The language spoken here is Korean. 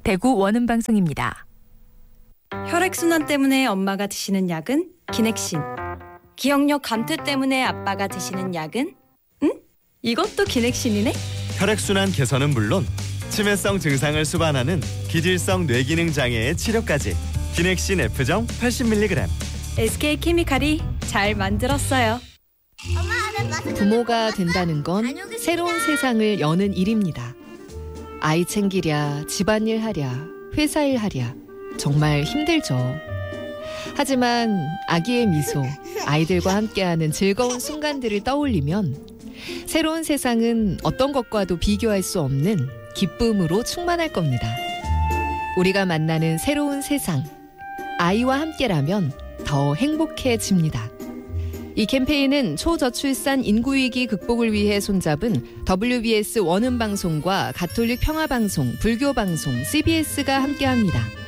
대구 원음방송입니다. 혈액순환 때문에 엄마가 드시는 약은 기넥신. 기억력 감퇴 때문에 아빠가 드시는 약은? 응? 이것도 기넥신이네? 혈액순환 개선은 물론 치매성 증상을 수반하는 기질성 뇌기능 장애의 치료까지 기넥신 F정 80mg. SK케미칼이 잘 만들었어요. 부모가 된다는 건 새로운 세상을 여는 일입니다. 아이 챙기랴, 집안일 하랴, 회사일 하랴 정말 힘들죠. 하지만 아기의 미소, 아이들과 함께하는 즐거운 순간들을 떠올리면 새로운 세상은 어떤 것과도 비교할 수 없는 기쁨으로 충만할 겁니다. 우리가 만나는 새로운 세상, 아이와 함께라면 더 행복해집니다. 이 캠페인은 초저출산 인구위기 극복을 위해 손잡은 WBS 원음방송과 가톨릭 평화방송, 불교방송, CBS가 함께합니다.